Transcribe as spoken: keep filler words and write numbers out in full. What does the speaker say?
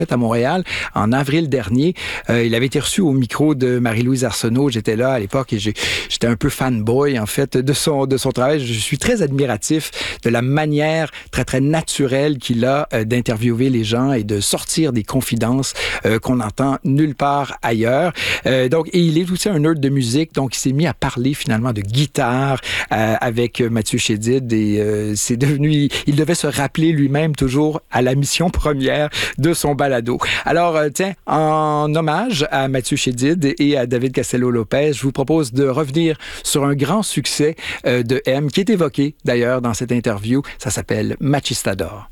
à Montréal en avril dernier. Euh, il avait été reçu au micro de Marie-Louise Arsenault. J'étais là à l'époque et j'ai, j'étais un peu fanboy, en fait, de son, de son travail. Je suis très admiratif de la manière très, très naturelle qu'il a euh, d'interviewer les gens et de sortir des confidences euh, qu'on n'entend nulle part ailleurs. Euh, donc, et il est aussi un nerd de musique, donc il s'est mis à parler finalement de guitare euh, avec Mathieu Chédid et euh, c'est devenu, il devait se rappeler lui-même toujours à la mission première de son balado. Alors, euh, tiens, en hommage à Mathieu Chédid et à David Castello-Lopez, je vous propose de revenir sur un grand succès euh, de M, qui est évoqué d'ailleurs dans cette interview. Ça s'appelle Machistador.